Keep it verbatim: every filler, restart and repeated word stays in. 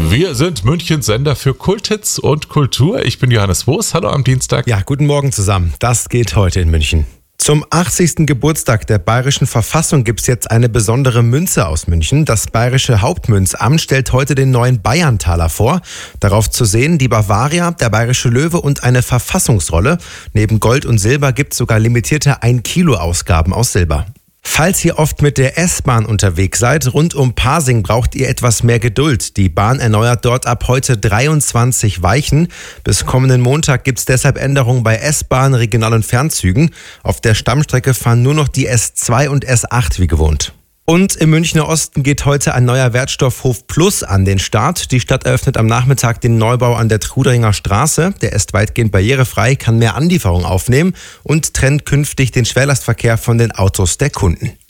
Wir sind Münchens Sender für Kulthits und Kultur. Ich bin Johannes Woos. Hallo am Dienstag. Ja, guten Morgen zusammen. Das geht heute in München. Zum achtzigsten Geburtstag der Bayerischen Verfassung gibt es jetzt eine besondere Münze aus München. Das Bayerische Hauptmünzamt stellt heute den neuen Bayerntaler vor. Darauf zu sehen die Bavaria, der Bayerische Löwe und eine Verfassungsrolle. Neben Gold und Silber gibt es sogar limitierte ein Kilo Ausgaben aus Silber. Falls ihr oft mit der S-Bahn unterwegs seid, rund um Pasing braucht ihr etwas mehr Geduld. Die Bahn erneuert dort ab heute dreiundzwanzig Weichen. Bis kommenden Montag gibt es deshalb Änderungen bei S-Bahn, Regional- und Fernzügen. Auf der Stammstrecke fahren nur noch die S zwei und S acht wie gewohnt. Und im Münchner Osten geht heute ein neuer Wertstoffhof Plus an den Start. Die Stadt eröffnet am Nachmittag den Neubau an der Truderinger Straße. Der ist weitgehend barrierefrei, kann mehr Anlieferungen aufnehmen und trennt künftig den Schwerlastverkehr von den Autos der Kunden.